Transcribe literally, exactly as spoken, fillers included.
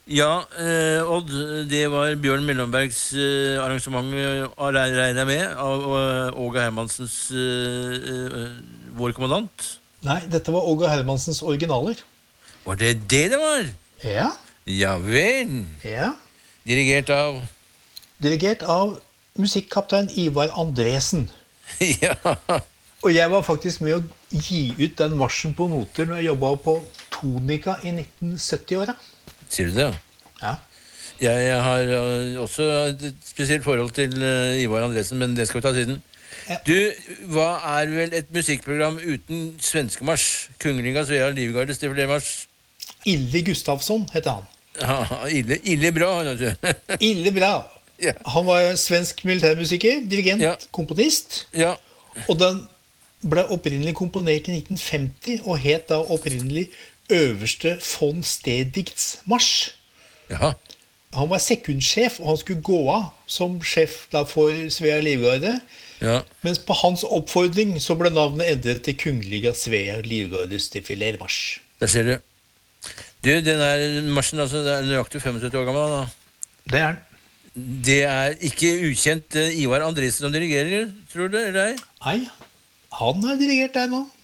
Ja, eh, Odd, det var Bjørn Mellombergs eh, arrangement, eh, regner jeg med, av eh, Åge Hermansens eh, eh, Vår kommandant. Nei, dette var Åge Hermansens originaler. Var det det det var? Ja, Ja vel. ja. Dirigert av Dirigert av musikkaptein Ivar Andresen. Ja. Og jeg var faktisk med å gi ut den marsjen på noter når jeg jobbet på Tonika i nitten sytti-åra. Sier du det? Ja. Jeg, jeg har eh, også et spesielt forhold til eh, Ivar Andresen, men det skal vi ta siden. Ja. Du, hva er vel et musikkprogram uten svenskemarsj? Kungliga Svea Livgardes defilermarsj. Ille Gustavsson heter han. Ja, ille, ille bra, vet du. Ille bra. Ja. Han var svensk militærmusiker, dirigent, Ja. komponist. Ja, Og den ble opprinnelig komponert i nitten femti og het da opprinnelig Øverste von Stedicts marsj. ja. Han var sekundssjef, og han skulle gå av som sjef da for Svea Livgarde. Ja. Mens på hans oppfordring så ble navnet endret til Kungliga Svea Livgardes defilermarsj. Der ser du. Du, den er marsjen, altså, det er nøyaktig femogsytti år gammel, da. Det er han. Det er ikke ukjent eh, Ivar Andresen som dirigerer, tror du, eller ei? Nei, han har dirigert der nå.